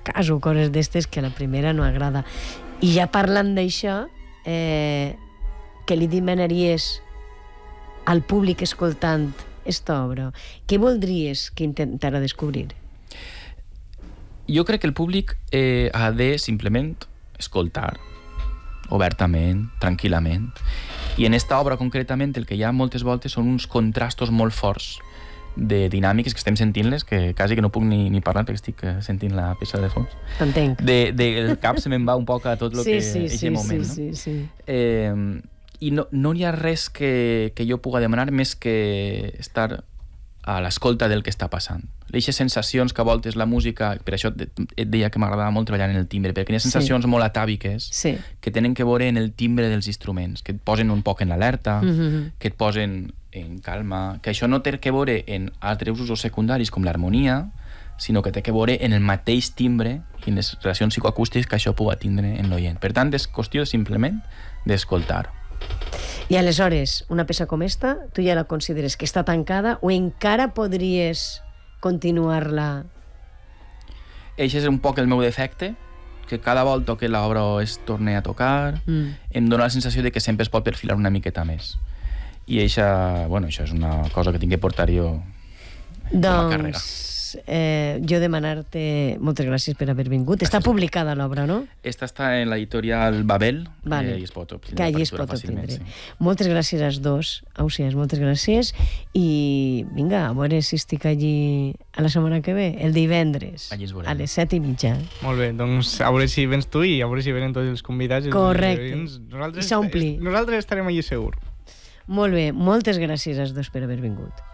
fracàs o coses d'estes que a la primera no agrada. I ja parlant d'això, què li demanaries al públic escoltant esta obra? Què voldries que intentara descobrir? Jo crec que el públic ha de simplement escoltar obertament, tranquil·lament. I en esta obra concretament el que hi ha moltes voltes són uns contrastos molt forts de dinàmiques que estem sentint-les, que quasi que no puc ni parlar perquè estic sentint la peça de fons. T'entenc. El cap se me'n va un poc a tot el que és el moment. Sí. I no hi ha res que jo puga demanar més que estar a l'escolta del que està passant. Aquestes sensacions que a voltes la música, per això et deia que m'agradava molt treballar en el timbre, perquè hi ha sensacions molt atàviques que tenen que veure en el timbre dels instruments, que et posen un poc en l'alerta, que et posen en calma, que això no té que veure en altres usos secundaris com l'harmonia, sinó que té que veure en el mateix timbre i en les relacions psicoacústiques que això pugui tindre en l'oient. Per tant, és qüestió simplement d'escoltar. I aleshores, una peça com esta, tu ja la consideres que està tancada o encara podries continuar-la? Això és un poc el meu defecte, que cada volta que l'obra es torni a tocar em dóna la sensació de que sempre es pot perfilar una miqueta més. I això és una cosa que tinc que portar jo a la carrera. Jo demanar-te moltes gràcies per haver vingut. Està publicada l'obra, no? Esta està en l'editorial Babel, i es pot obtenir. Que allí es pot obtenir. Moltes gràcies als dos, Ausiàs, moltes gràcies. I vinga, a veure si estic allí a la setmana que ve, el divendres, a les 7:30. Molt bé, doncs a veure si vens tu i a veure si venen tots els convidats. Correcte. I s'ompli. Nosaltres estarem allí segur. Molt bé, moltes gràcies als dos per haver vingut.